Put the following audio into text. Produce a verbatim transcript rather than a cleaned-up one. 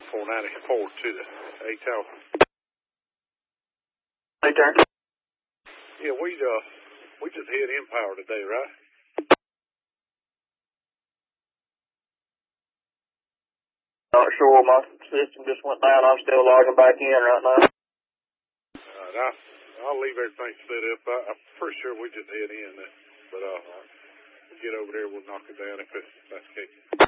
four ninety-four to the A tower. Hey, turn. Yeah, we uh we just hit Empower today, right? Not sure. My system just went down. I'm still logging back in right now. All right, I, I'll leave everything set up. I, I'm pretty sure we just hit in, but uh, we'll get over there. We'll knock it down if it's, if that's the case.